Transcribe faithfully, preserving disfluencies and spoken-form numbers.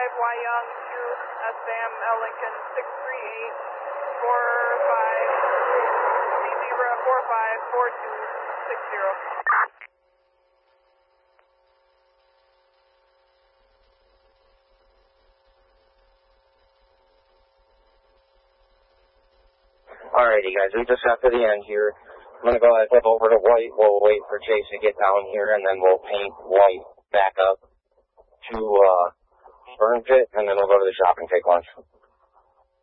five Y Young to S M L Lincoln six three eight four five zero four five four two six zero. Alrighty guys, we just got to the end here. I'm going to go ahead and flip over to white. We'll wait for Chase to get down here, and then we'll paint white back up to uh, Burn Pit, and then we'll go to the shop and take lunch.